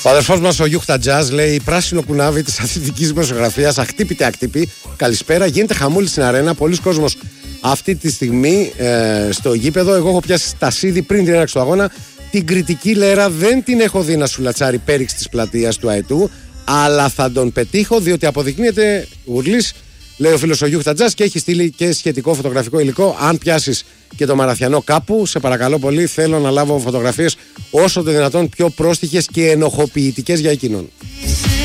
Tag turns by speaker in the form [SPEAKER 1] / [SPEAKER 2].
[SPEAKER 1] Ο αδερφός μας ο Γιούχτα Τζαζ λέει: πράσινο κουνάβι της αθλητικής μεσογραφίας, αχτύπητε ακτύπη. Καλησπέρα. Γίνεται χαμούλη στην αρένα. Πολλοί κόσμος αυτή τη στιγμή στο γήπεδο. Εγώ έχω πιάσει τασίδι πριν την έναρξη του αγώνα. Την κριτική λέρα δεν την έχω δει να σουλατσάρει πέριξ της πλατείας του Αετού. Αλλά θα τον πετύχω διότι αποδεικνύεται γουρλής, λέει ο φίλος ο Γιούχτα Τζαζ, και έχει στείλει και σχετικό φωτογραφικό υλικό. Αν πιάσεις και το Μαραθιανό κάπου, σε παρακαλώ πολύ, θέλω να λάβω φωτογραφίες όσο το δυνατόν πιο πρόστιχες και ενοχοποιητικές για εκείνον.